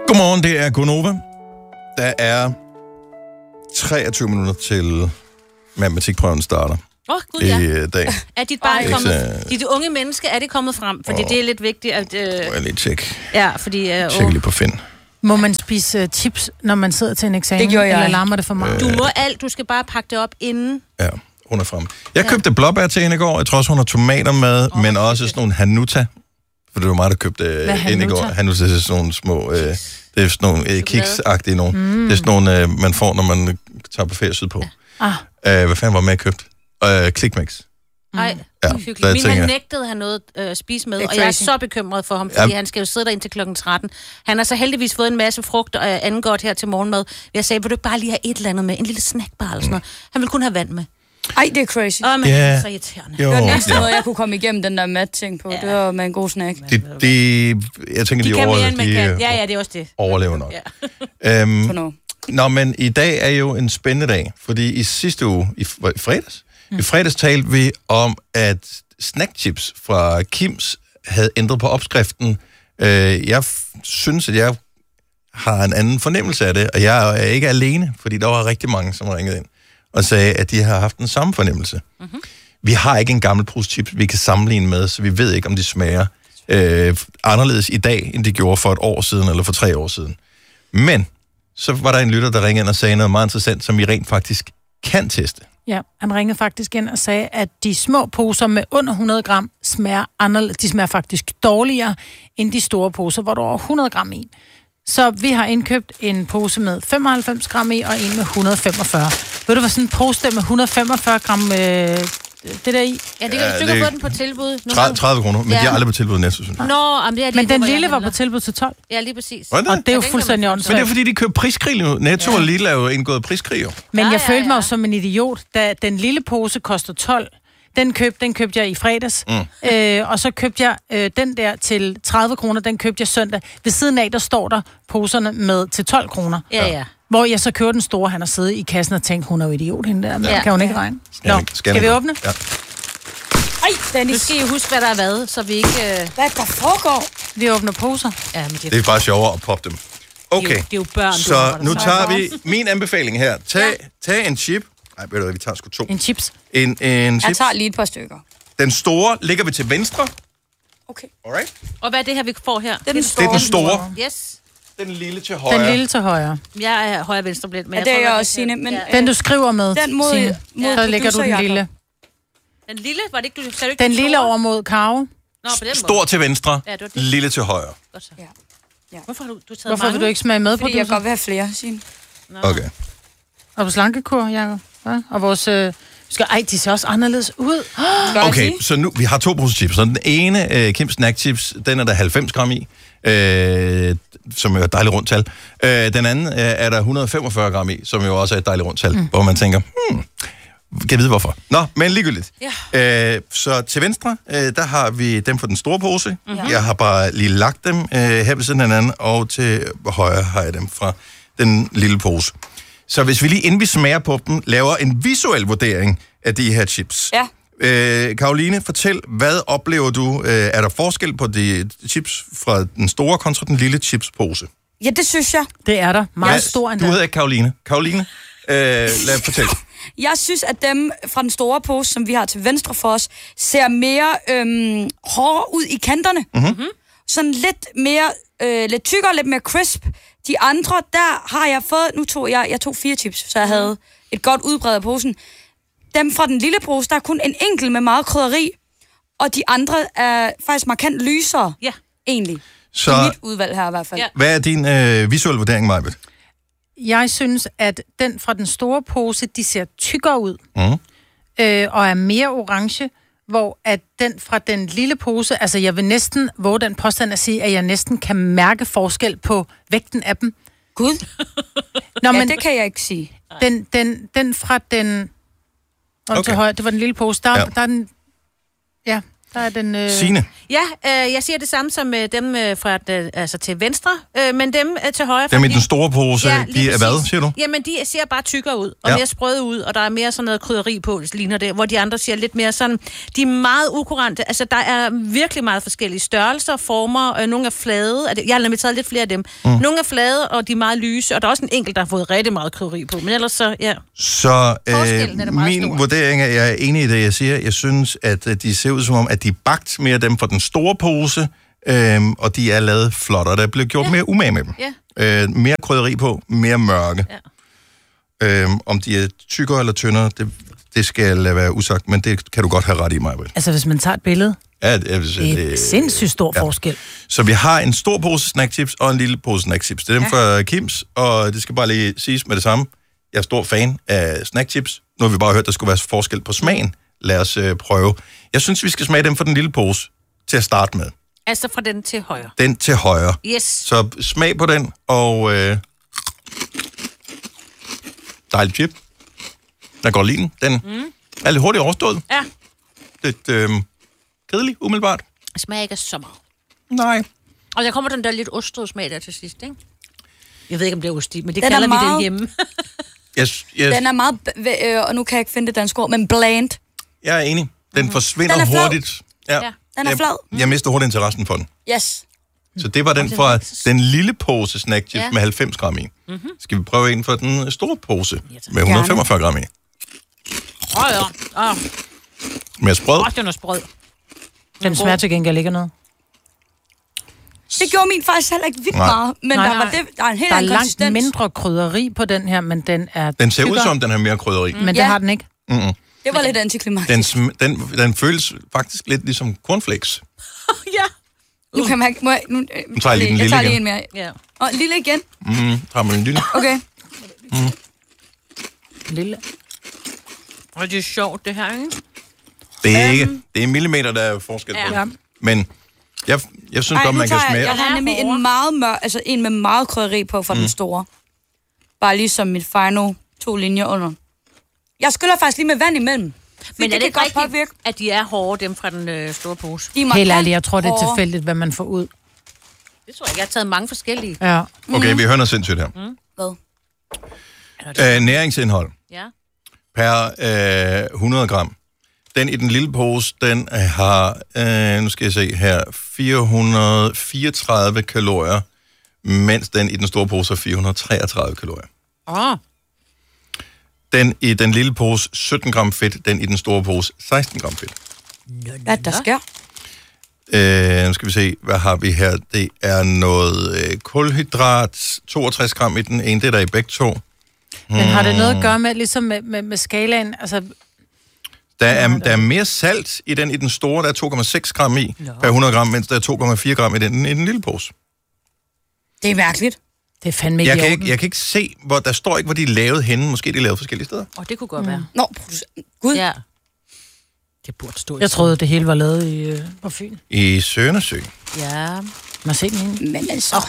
Godmorgen, det er Gunova. Der er 23 minutter til matematikprøven starter Gud, ja. i dag. Er dit barn kommet... De unge mennesker, er det kommet frem? Fordi det er lidt vigtigt, at... Må jeg lige tjekke. Ja, fordi... Tjekke lige på Finn. Må man spise chips, når man sidder til en eksamen? Det gjorde jeg. Eller larmer det for meget? Du må alt. Du skal bare pakke det op inden. Ja, hun er frem. Jeg købte blåbær til hende i går. Jeg tror også, hun har tomater med, men også sådan nogle hanuta. For det var mig, der købte ind i går. Hanuta er sådan nogle små... det er sådan nogle kiksagtige nogle. Det er sådan nogle, man får, når man tager på ferie sydpå. Ja. Hvad fanden var med købt? Klikmix. Nej, ja, hyggeligt. Min han nægtede han noget at spise med, og jeg er så bekymret for ham, fordi han skal jo sidde der indtil klokken 13. Han har så heldigvis fået en masse frugt og anden godt her til morgenmad. Jeg sagde, vil du ikke bare lige have et eller andet med? En lille snackbar eller sådan noget. Han ville kun have vand med. Ej, det er crazy. Men han er så irriterende. Det var den eneste måde, jeg kunne komme igennem den der mat-ting på. Det var med en god snack. Jeg tænker, de overlever. Ja, det er også det. Overlever nok. Ja. Nå, men i dag er jo en spændende dag, fordi i sidste uge, i fredags, i fredags talte vi om, at snackchips fra Kims havde ændret på opskriften. Jeg synes, at jeg har en anden fornemmelse af det, og jeg er ikke alene, fordi der var rigtig mange, som ringede ind og sagde, at de har haft den samme fornemmelse. Mm-hmm. Vi har ikke en gammel pose chips, vi kan sammenligne med, så vi ved ikke, om de smager anderledes i dag, end de gjorde for et år siden, eller for 3 år siden. Men så var der en lytter, der ringede ind og sagde noget meget interessant, som vi rent faktisk kan teste. Ja, han ringede faktisk ind og sagde, at de små poser med under 100 gram smager anderledes. De smager faktisk dårligere end de store poser, hvor der er over 100 gram i. Så vi har indkøbt en pose med 95 gram i, og en med 145. Ved du, hvad sådan en pose der med 145 gram det der i? Ja, det kan du kan få den på tilbud. 30 kroner, men de er aldrig på tilbud næste, synes jeg. Men den lille var på tilbud til 12. Ja, lige præcis. Og det er jo fuldstændig åndssvagt. Men det er fordi, de køber priskrig nu. Netto og Lidl er jo indgået priskrig. Men jeg følte mig jo som en idiot, da den lille pose koster 12. Den købte jeg i fredags. Og så købte jeg den der til 30 kroner, den købte jeg søndag. Ved siden af, der står der poserne med til 12 kroner. Ja. Hvor jeg så kører den store, han har siddet i kassen og tænkt, hun er jo idiot, hende der. Men kan hun ikke regne? Skal vi åbne? Ja. Ej, Dennis. Nu skal I huske, hvad der har været, så vi ikke... Hvad der foregår? Vi åbner poser. Ja, men det er bare sjovere at poppe dem. Okay, det er jo børn, så nu tager vi min anbefaling her. Tag en chip. Nej, ved du hvad, vi tager sgu 2. En chips? En chips. Jeg tager lige et par stykker. Den store ligger vi til venstre. Okay. Alright. Og hvad er det her, vi får her? Det er den store. Det er den store. Yes. Den lille til højre. Den lille til højre. Jeg er højre-venstre blind, men det er jeg også, Signe. Men den, du skriver med, den mod så lægger du den lille. Den lille? Var det ikke, du sagde? Den lille over mod Karo. Nå, på den måde. Stor til venstre, lille til højre. Godt så. Ja. Hvorfor har du taget Hvorfor mange? vil du ikke smage med på det? Fordi jeg godt vil have flere, Signe. Okay. Og på slankekur, Jacob. Ja? Og vores... de ser også anderledes ud. Okay, så nu, vi har 2 poser chips. Så den ene, Kim Snack Chips, den er der 90 gram i, som er et dejligt rundt tal. Den anden er der 145 gram i, som jo også er et dejligt rundt tal, hvor man tænker, kan jeg vide hvorfor? Nå, men ligegyldigt. Ja. Så til venstre, der har vi dem fra den store pose. Mm-hmm. Jeg har bare lige lagt dem her ved siden af hinanden, og til højre har jeg dem fra den lille pose. Så hvis vi lige inden vi smager på dem, laver en visuel vurdering af de her chips. Ja. Caroline, fortæl, hvad oplever du? Er der forskel på de chips fra den store kontra den lille chipspose? Ja, det synes jeg. Det er der. Meget stor endda. Du hedder ikke Caroline. Caroline, lad fortælle. Jeg synes, at dem fra den store pose, som vi har til venstre for os, ser mere hårdere ud i kanterne. Mm-hmm. Sådan lidt mere, lidt tykkere, lidt mere crisp. De andre, der har jeg fået... Jeg tog 4 chips, så jeg havde et godt udbred af posen. Dem fra den lille pose, der er kun en enkelt med meget krydderi, og de andre er faktisk markant lysere, egentlig. Så, i mit udvalg her i hvert fald. Ja. Hvad er din visuelle vurdering, Majbet? Jeg synes, at den fra den store pose, de ser tykkere ud, og er mere orange, hvor at den fra den lille pose, altså jeg vil næsten våge den påstand at sige, at jeg næsten kan mærke forskel på vægten af dem. Gud. Men det kan jeg ikke sige. Den fra den... Okay. Til højre, det var den lille pose. Der er den... Ja. Der er den... Signe. Ja, jeg siger det samme som dem fra altså til venstre, men dem til højre. Dem i den store pose, Ja, de er hvad, siger du? Jamen, de ser bare tykkere ud, og mere sprøde ud, og der er mere sådan noget krydderi på, ligner det, hvor de andre ser lidt mere sådan... De er meget ukurante. Altså, der er virkelig meget forskellige størrelser, former. Nogle er flade. Jeg har nemlig taget lidt flere af dem. Nogle er flade, og de er meget lyse, og der er også en enkelt, der har fået rigtig meget krydderi på. Men ellers så, ja. Så min vurdering er, jeg er enig i det, jeg siger. Jeg synes, at de ser ud som om, at de er bagt mere dem fra den store pose, og de er lavet flottere. Der bliver gjort mere umage med dem. Ja. Mere krydderi på, mere mørke. Ja. Om de er tykkere eller tyndere, det skal være usagt, men det kan du godt have ret i, Maja. Altså, hvis man tager et billede, ja, det er sindssygt stor forskel. Så vi har en stor pose snackchips og en lille pose snackchips. Det er dem fra Kims, og det skal bare lige siges med det samme. Jeg er stor fan af snackchips. Nu har vi bare hørt, at der skulle være forskel på smagen. Lad os prøve. Jeg synes, vi skal smage dem fra den lille pose til at starte med. Altså fra den til højre. Den til højre. Yes. Så smag på den, og dejlig chip. Jeg går lige den. Er lidt hurtigt overstået. Ja. Lidt kedelig, umiddelbart. Det smager ikke så meget. Nej. Og der kommer den der lidt ostede smag der til sidst, ikke? Jeg ved ikke, om det er ost i, men det den kalder vi det hjemme. Yes. Den er meget, og nu kan jeg ikke finde det danske ord, men bland. Jeg er enig. Den forsvinder den er hurtigt. Ja. Den er flad. Jeg mister hurtigt interessen for den. Yes. Så det var den fra den lille pose snackchips med 90 gram i. Skal vi prøve en for den store pose med 145 gram i? Med sprød. Den er sprød. Den smager til gengæld ikke noget. Det gjorde min faktisk heller ikke vildt meget, men der er en helt anden konsistens. Der er langt mindre krydderi på den her, men den er Den ser ud som, den har mere krydderi. Men det har den ikke. Det var lidt antiklimaks. Den føles faktisk lidt ligesom cornflakes. Ja. Nu kan man ikke... Nu tager jeg lige den lille igen. Jeg tager lige en mere. Ja. Og lille igen? Tager man en lille. Okay. Lille. Og det er sjovt, det her, ikke? Det er ikke. Det er millimeter, der er forskel på det. Men jeg synes godt, man kan smage. Jeg har nemlig en meget mør, altså en med meget krydderi på fra den store. Bare ligesom mit final 2 linjer under. Jeg skyller faktisk lige med vand imellem. Men er det ikke rigtigt, påvirke, at de er hårde, dem fra den store pose? Helt ærligt, jeg tror, det er tilfældigt, hvad man får ud. Det tror jeg. Jeg har taget mange forskellige. Ja. Okay, vi hører noget sindssygt her. Hvad? Næringsindhold. Ja. Per 100 gram. Den i den lille pose, den har, nu skal jeg se her, 434 kalorier, mens den i den store pose har 433 kalorier. Den i den lille pose, 17 gram fedt, den i den store pose, 16 gram fedt. Hvad der sker? Nu skal vi se, hvad har vi her? Det er noget kulhydrat, 62 gram i den ene, det er der i begge to. Men har det noget at gøre med, ligesom med skalaen, altså... Der er mere salt i den store, der er 2,6 gram i per 100 gram, mens der er 2,4 gram i den lille pose. Det er mærkeligt. Det er fandme ikke jeg kan ikke se, hvor der står ikke, hvor de er lavet henne. Måske de er lavet forskellige steder. Det kunne godt være. Nå, gud. Ja. Det burde stå. Jeg troede, det hele var lavet på Fyn. I Søndersø. Ja. Man se den. Men altså...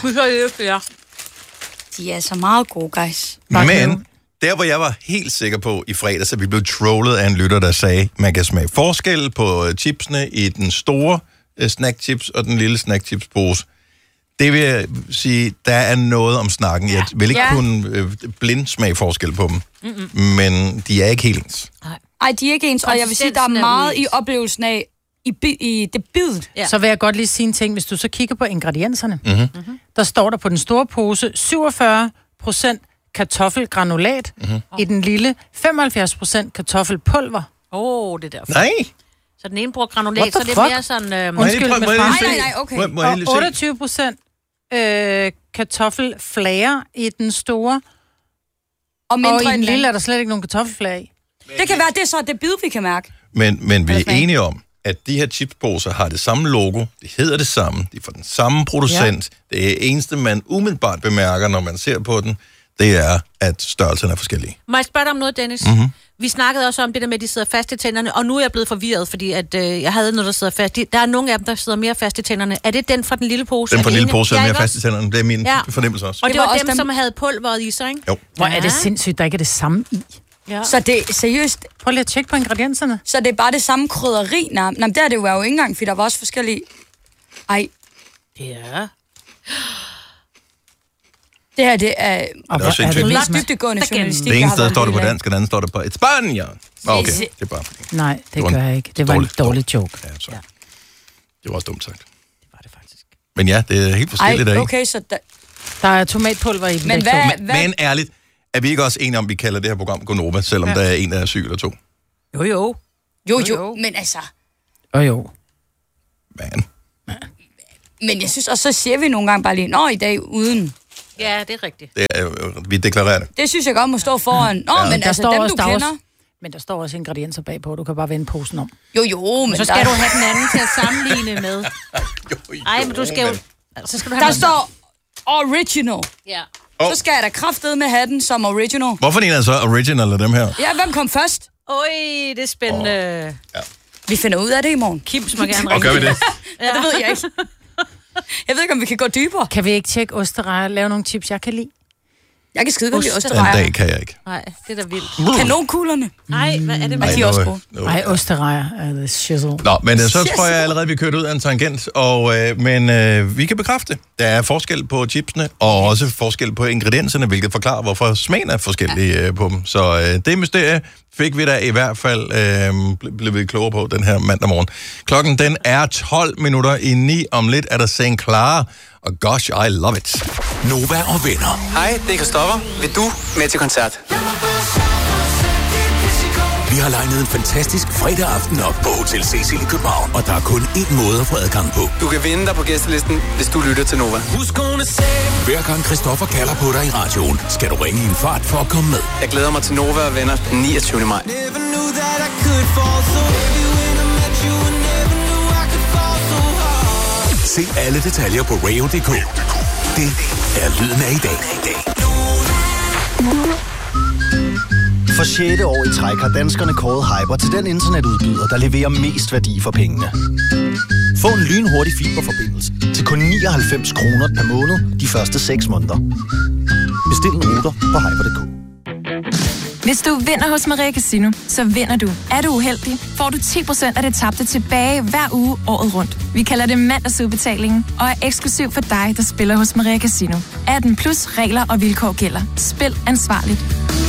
De er så meget gode, guys. Men der, hvor jeg var helt sikker på i fredags, at vi blev trollet af en lytter, der sagde, man kan smage forskel på chipsene i den store snackchips og den lille snackchipspose. Det vil jeg sige, der er noget om snakken. Jeg vil ikke kunne blindsmage forskel på dem. Men de er ikke helt ens. Ej, de er ikke ens, og jeg vil sige, der er meget i oplevelsen af, i det bid. Ja. Så vil jeg godt lige sige en ting. Hvis du så kigger på ingredienserne, der står der på den store pose 47% kartoffelgranulat, i den lille 75% kartoffelpulver. Det er derfor. Nej! Så den ene bruger granulat, så det er mere sådan... Undskyld, Nej, okay. Og 28% kartoffelflager i den store, og i den lille er der slet ikke nogen kartoffelflager i. Det kan være, det er så det bid, vi kan mærke. Men vi er enige om, at de her chipsposer har det samme logo, det hedder det samme, de er fra den samme producent. Ja. Det eneste, man umiddelbart bemærker, når man ser på den, det er, at størrelserne er forskellige. Må jeg spørge dig om noget, Dennis? Vi snakkede også om det der med, at de sidder fast i tænderne, og nu er jeg blevet forvirret, fordi at, jeg havde noget, der sidder fast. Der er nogle af dem, der sidder mere fast i tænderne. Er det den fra den lille pose? Den fra den lille pose er mere fast i tænderne. Det er min fornemmelse også. Og det var dem, som havde pulveret i sig, ikke? Jo. Hvor er det sindssygt, der ikke er det samme i. Ja. Så det er seriøst... Prøv lige at tjekke på ingredienserne. Så det er bare det samme krydderi. Nej, der er det jo ikke engang, fordi der var også forskellige... Ej. Ja. Det her, det er... Og det er det mest dybdegående journalistik. Det ene sted står det på dansk, og det andet står det på Spanien. Okay, det er bare fordi... Nej, det gør jeg ikke. Det var en dårlig joke. Ja, så. Det var også dumt sagt. Det var det faktisk. Men ja, det er helt forskelligt. Okay, så... Der er tomatpulver i den. Men ærligt, er vi ikke også enige om, at vi kalder det her program Gonova, selvom der er en, der er syg eller to? Jo, men altså... Jo. Men jeg synes, og så siger vi nogle gange bare lige, i dag uden... Ja, det er rigtigt. Vi deklarerer det. Det synes jeg godt må stå foran. Men altså dem, du kender... Men der står også ingredienser bagpå. Du kan bare vende posen om. Jo, men så skal du have den anden til at sammenligne med. Ej, men du skal jo... Så skal du have der står original. Ja. Så skal jeg da kraftedeme have den som original. Hvorfor en er så original af dem her? Ja, hvem kom først? Det er spændende. Ja. Vi finder ud af det i morgen. Kim må gerne ringe. Og gør vi det? Ja, det ved jeg ikke. Jeg ved ikke, om vi kan gå dybere. Kan vi ikke tjekke osterejer og lave nogle chips, jeg kan lide? Jeg kan skide godt lide osterejer. Den dag kan jeg ikke. Nej, det er da vildt. Kanonkuglerne. Nej, hvad er det med? De er også gode. Nej, osterejer er det shizzle. Nå, men så tror jeg allerede, vi kørt ud af en tangent. Men vi kan bekræfte, der er forskel på chipsene, og også forskel på ingredienserne, hvilket forklarer, hvorfor smagen er forskellig på dem. Så det mysterie fik vi da i hvert fald blev vi klogere på den her mandag morgen. Klokken den er 8:12. Om lidt er der St. Clara, og gosh, I love it. Nova og venner. Hej, det er Christoffer. Vil du med til koncert? Vi har legnet en fantastisk fredag aften op på Hotel Cecil i København, og der er kun én måde at få adgang på. Du kan vinde dig på gæstelisten, hvis du lytter til Nova. Hver gang Christoffer kalder på dig i radioen, skal du ringe i en fart for at komme med. Jeg glæder mig til Nova og venner den 29. maj. Se alle detaljer på radio.dk. Det er lyden af i dag. For 6. år i træk har danskerne kåret Hyper til den internetudbyder, der leverer mest værdi for pengene. Få en lynhurtig fiberforbindelse til kun 99 kroner per måned de første 6 måneder. Bestil en router på hyper.dk. Hvis du vinder hos Maria Casino, så vinder du. Er du uheldig, får du 10% af det tabte tilbage hver uge året rundt. Vi kalder det mandagsudbetalingen og er eksklusiv for dig, der spiller hos Maria Casino. 18 plus regler og vilkår gælder. Spil ansvarligt.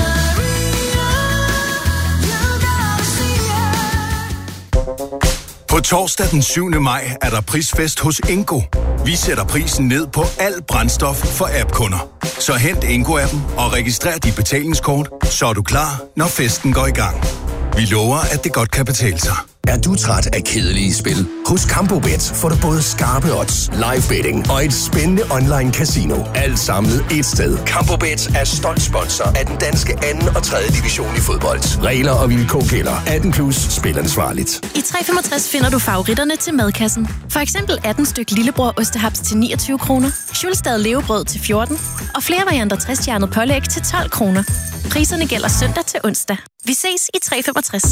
På torsdag den 7. maj er der prisfest hos Ingo. Vi sætter prisen ned på alt brændstof for app-kunder. Så hent Ingo-appen og registrer dit betalingskort, så er du klar, når festen går i gang. Vi lover, at det godt kan betale sig. Er du træt af kedelige spil? Hos Campobet får du både skarpe odds, live betting og et spændende online casino. Alt samlet et sted. Campobet er stolt sponsor af den danske 2. og 3. division i fodbold. Regler og vilkår gælder. 18 plus. Spil ansvarligt. I 365 finder du favoritterne til madkassen. For eksempel 18 styk lillebror ostehaps til 29 kroner, Schulstad levebrød til 14 og flere varianter 60-stjernet pålæg til 12 kroner. Priserne gælder søndag til onsdag. Vi ses i 365.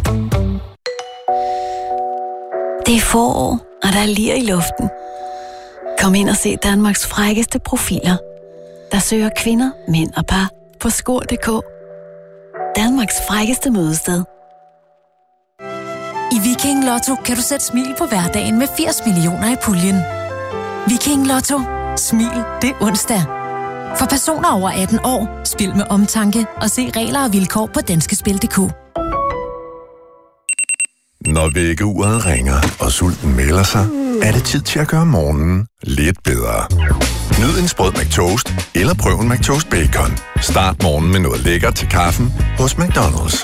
Det er forår, og der er lir i luften. Kom ind og se Danmarks frækkeste profiler, der søger kvinder, mænd og par på skor.dk. Danmarks frækkeste mødested. I Viking Lotto kan du sætte smil på hverdagen med 80 millioner i puljen. Viking Lotto. Smil det onsdag. For personer over 18 år, spil med omtanke og se regler og vilkår på danskespil.dk. Når vækkeuret ringer, og sulten melder sig, er det tid til at gøre morgenen lidt bedre. Nyd en sprød McToast, eller prøv en McToast Bacon. Start morgenen med noget lækkert til kaffen hos McDonald's.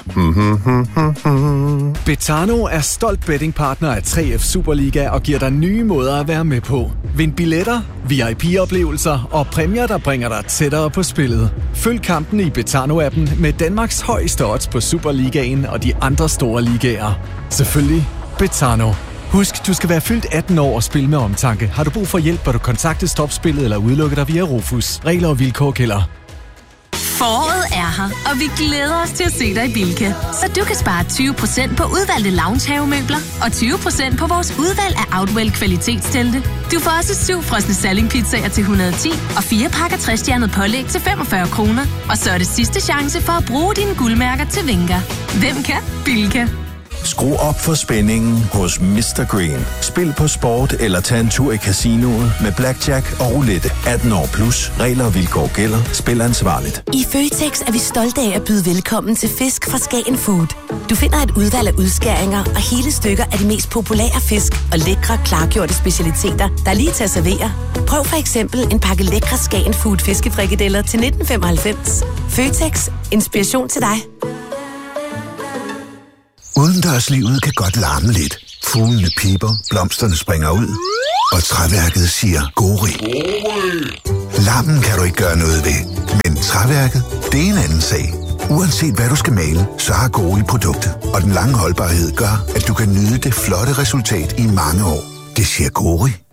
Betano er stolt bettingpartner af 3F Superliga og giver dig nye måder at være med på. Vind billetter, VIP-oplevelser og præmier, der bringer dig tættere på spillet. Følg kampen i Betano-appen med Danmarks højeste odds på Superligaen og de andre store ligaer. Selvfølgelig Betano. Husk, du skal være fyldt 18 år og spille med omtanke. Har du brug for hjælp, bør du kontakte Stopspillet eller udelukke dig via Rufus. Regler og vilkår gælder. Foråret er her, og vi glæder os til at se dig i Bilka. Så du kan spare 20% på udvalgte loungehavemøbler og 20% på vores udvalg af Outwell kvalitetstelte. Du får også 7 frosne salingpizzaer til 110 og 4 pakker 3-stjernet pålæg til 45 kroner. Og så er det sidste chance for at bruge dine guldmærker til Venga. Hvem kan? Bilka. Skru op for spændingen hos Mr. Green. Spil på sport eller tag en tur i casinoet med blackjack og roulette. 18 år plus. Regler og vilkår gælder. Spil ansvarligt. I Føtex er vi stolte af at byde velkommen til fisk fra Skagen Food. Du finder et udvalg af udskæringer og hele stykker af de mest populære fisk og lækre, klargjorte specialiteter, der er lige til at servere. Prøv for eksempel en pakke lækre Skagen Food fiskefrikadeller til 1995. Føtex. Inspiration til dig. Udendørslivet kan godt larme lidt. Fuglene pipper, blomsterne springer ud, og træværket siger gori. Larmen kan du ikke gøre noget ved, men træværket, det er en anden sag. Uanset hvad du skal male, så har Gori produktet, og den lange holdbarhed gør, at du kan nyde det flotte resultat i mange år. Det siger Gori.